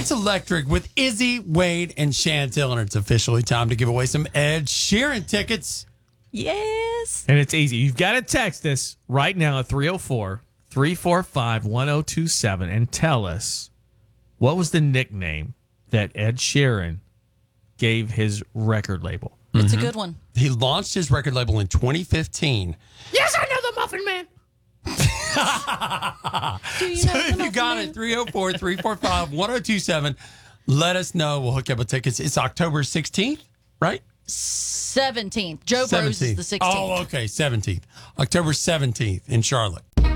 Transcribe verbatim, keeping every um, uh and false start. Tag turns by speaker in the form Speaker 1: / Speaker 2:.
Speaker 1: It's electric with Izzy, Wade, and Chantel, and it's officially time to give away some Ed Sheeran tickets.
Speaker 2: Yes.
Speaker 3: And it's easy. You've got to text us right now at three oh four, three four five, one oh two seven and tell us what was the nickname that Ed Sheeran gave his record label.
Speaker 2: It's mm-hmm. a good one.
Speaker 1: He launched his record label in twenty fifteen.
Speaker 3: Yes, I know the Muffin Man.
Speaker 2: Do you
Speaker 1: so
Speaker 2: know
Speaker 1: if you got man? it, three oh four, three four five, one oh two seven, let us know. We'll hook you up with tickets. It's October sixteenth, right?
Speaker 2: seventeenth. Joe Bros is the sixteenth.
Speaker 1: Oh, okay, seventeenth. October seventeenth in Charlotte.